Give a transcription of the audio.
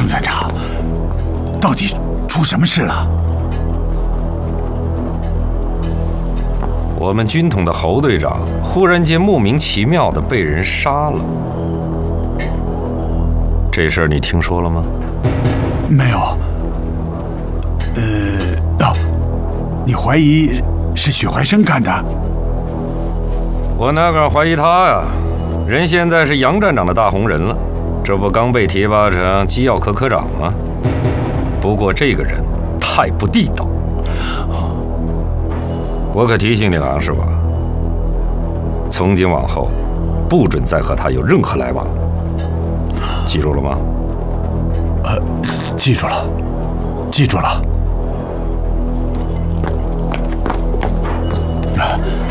杨站长，到底出什么事了？ 我们军统的侯队长忽然间莫名其妙的被人杀了，这事儿你听说了吗？ 没有。你怀疑是许怀生干的？ 我哪敢怀疑他呀？人现在是杨站长的大红人了，这不刚被提拔成机要科科长吗？不过这个人太不地道，我可提醒你了，是吧？从今往后，不准再和他有任何来往，记住了吗？ 记住了，记住了。